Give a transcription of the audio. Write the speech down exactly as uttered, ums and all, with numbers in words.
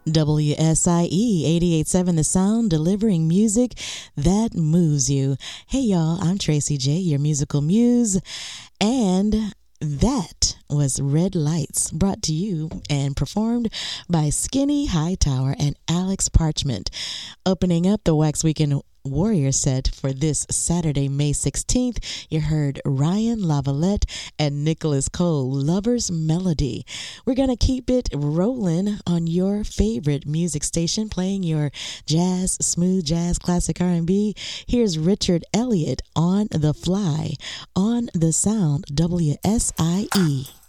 W S I E eighty-eight point seven The Sound, delivering music that moves you. Hey y'all, I'm Tracy J, your musical muse, and that was Red Lights, brought to you and performed by Skinny Hightower and Alex Parchment. Opening up the Wax Weekend Warrior set for this Saturday, May sixteenth, you heard Ryan Lavalette and Nicholas Cole, Lover's Melody. We're going to keep it rolling on your favorite music station, playing your jazz, smooth jazz, classic R and B. Here's Richard Elliott, On the Fly, on the Sound, W S I E.